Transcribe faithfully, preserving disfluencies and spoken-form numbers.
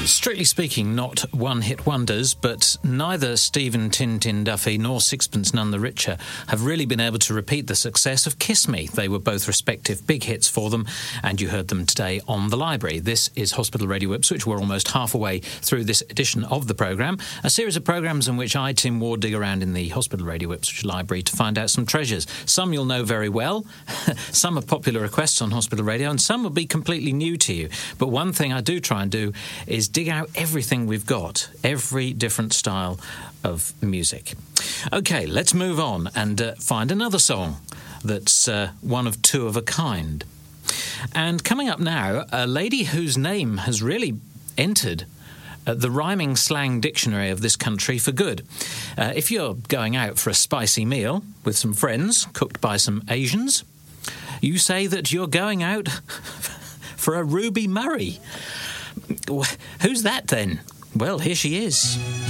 Strictly speaking, not one-hit wonders, but neither Stephen Tintin Duffy nor Sixpence None the Richer have really been able to repeat the success of Kiss Me. They were both respective big hits for them, and you heard them today on The Library. This is Hospital Radio Ipswich. We're almost halfway through this edition of the programme, a series of programmes in which I, Tim Ward, dig around in the Hospital Radio Ipswich Library to find out some treasures. Some you'll know very well, some are popular requests on Hospital Radio, and some will be completely new to you. But one thing I do try and do is dig out everything we've got, every different style of music. OK, let's move on and uh, find another song that's uh, one of two of a kind. And coming up now, a lady whose name has really entered uh, the rhyming slang dictionary of this country for good. Uh, if you're going out for a spicy meal with some friends, cooked by some Asians, you say that you're going out for a Ruby Murray. Who's that then? Well, here she is.